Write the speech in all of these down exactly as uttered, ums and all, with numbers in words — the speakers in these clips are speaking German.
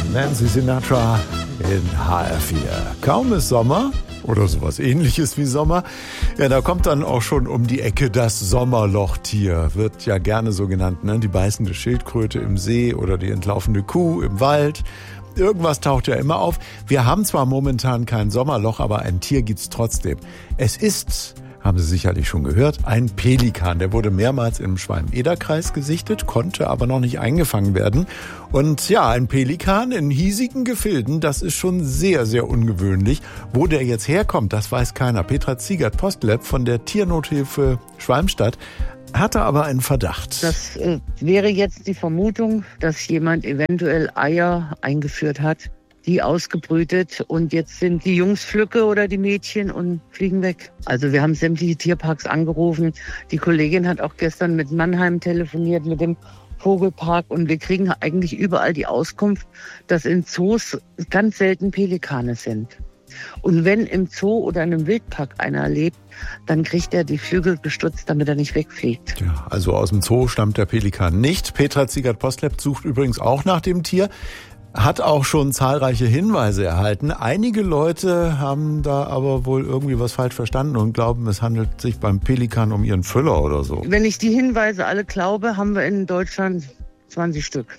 Nancy Sinatra in H R vier. Kaum ist Sommer oder sowas Ähnliches wie Sommer, ja, da kommt dann auch schon um die Ecke das Sommerlochtier. Wird ja gerne so genannt, ne? Die beißende Schildkröte im See oder die entlaufende Kuh im Wald. Irgendwas taucht ja immer auf. Wir haben zwar momentan kein Sommerloch, aber ein Tier gibt's trotzdem. Es ist, haben Sie sicherlich schon gehört, ein Pelikan. Der wurde mehrmals im Schwalm-Eder-Kreis gesichtet, konnte aber noch nicht eingefangen werden. Und ja, ein Pelikan in hiesigen Gefilden, das ist schon sehr, sehr ungewöhnlich. Wo der jetzt herkommt, das weiß keiner. Petra Ziegert-Postlepp von der Tiernothilfe Schwalmstadt hatte aber einen Verdacht. Das äh, wäre jetzt die Vermutung, dass jemand eventuell Eier eingeführt hat, die ausgebrütet, und jetzt sind die Jungs Flücke oder die Mädchen und fliegen weg. Also wir haben sämtliche Tierparks angerufen. Die Kollegin hat auch gestern mit Mannheim telefoniert, mit dem Vogelpark, und wir kriegen eigentlich überall die Auskunft, dass in Zoos ganz selten Pelikane sind. Und wenn im Zoo oder in einem Wildpark einer lebt, dann kriegt er die Flügel gestutzt, damit er nicht wegfliegt. Ja, also aus dem Zoo stammt der Pelikan nicht. Petra Ziegert-Postlepp sucht übrigens auch nach dem Tier, hat auch schon zahlreiche Hinweise erhalten. Einige Leute haben da aber wohl irgendwie was falsch verstanden und glauben, es handelt sich beim Pelikan um ihren Füller oder so. Wenn ich die Hinweise alle glaube, haben wir in Deutschland zwanzig Stück.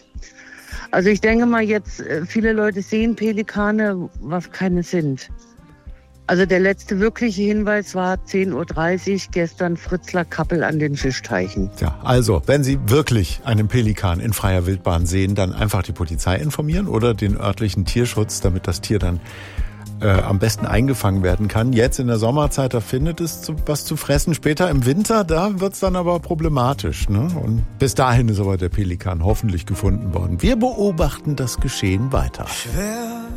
Also ich denke mal jetzt, viele Leute sehen Pelikane, was keine sind. Also der letzte wirkliche Hinweis war zehn Uhr dreißig gestern Fritzlar Kappel an den Fischteichen. Ja, also wenn Sie wirklich einen Pelikan in freier Wildbahn sehen, dann einfach die Polizei informieren oder den örtlichen Tierschutz, damit das Tier dann äh, am besten eingefangen werden kann. Jetzt in der Sommerzeit, da findet es zu, was zu fressen. Später im Winter, da wird's dann aber problematisch, ne? Und bis dahin ist aber der Pelikan hoffentlich gefunden worden. Wir beobachten das Geschehen weiter. Schwer